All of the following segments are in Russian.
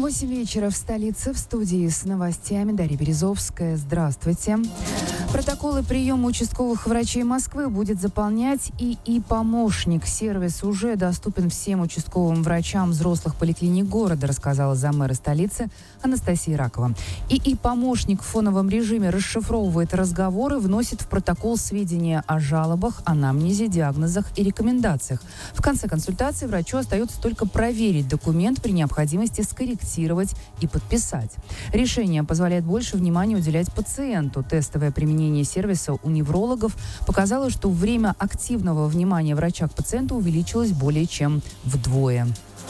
8 вечера в столице, в студии с новостями Дарья Березовская. Здравствуйте. Протоколы приема участковых врачей Москвы будет заполнять ИИ-помощник. Сервис уже доступен всем участковым врачам взрослых поликлиник города, рассказала замэра столицы Анастасия Ракова. ИИ-помощник в фоновом режиме расшифровывает разговоры, вносит в протокол сведения о жалобах, анамнезе, диагнозах и рекомендациях. В конце консультации врачу остается только проверить документ, при необходимости скорректировать и подписать. Решение позволяет больше внимания уделять пациенту. Тестовое применение сервиса у неврологов показало, что время активного внимания врача к пациенту увеличилось более чем вдвое.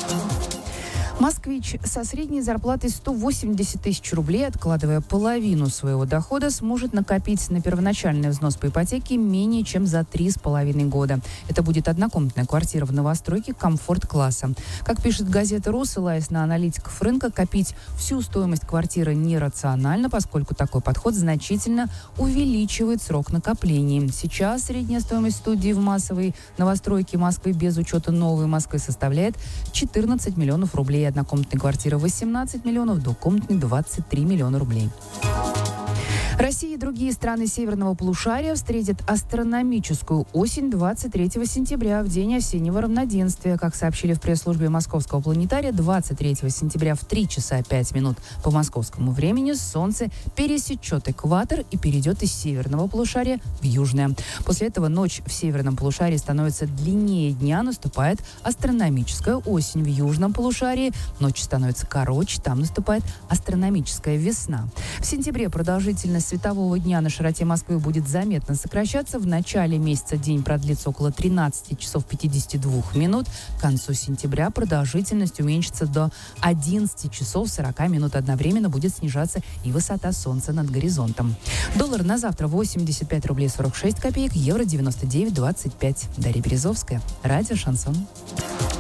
Москвич со средней зарплатой 180 тысяч рублей, откладывая половину своего дохода, сможет накопить на первоначальный взнос по ипотеке менее чем за 3,5 года. Это будет однокомнатная квартира в новостройке комфорт-класса. Как пишет газета «РУ», ссылаясь на аналитиков рынка, копить всю стоимость квартиры нерационально, поскольку такой подход значительно увеличивает срок накопления. Сейчас средняя стоимость студии в массовой новостройке Москвы без учета Новой Москвы составляет 14 миллионов рублей. Однокомнатная квартира 18 миллионов, двухкомнатная 23 миллиона рублей. Россия и другие страны северного полушария встретят астрономическую осень 23 сентября, в день осеннего равноденствия. Как сообщили в пресс-службе Московского планетария, 23 сентября в 3 часа 5 минут по московскому времени Солнце пересечет экватор и перейдет из северного полушария в южное. После этого ночь в северном полушарии становится длиннее дня, наступает астрономическая осень. В южном полушарии ночь становится короче, там наступает астрономическая весна. В сентябре продолжительность светового дня на широте Москвы будет заметно сокращаться. В начале месяца день продлится около 13 часов 52 минут. К концу сентября продолжительность уменьшится до 11 часов 40 минут. Одновременно будет снижаться и высота Солнца над горизонтом. Доллар на завтра 85 рублей 46 копеек, евро 99,25. Дарья Березовская, радио «Шансон».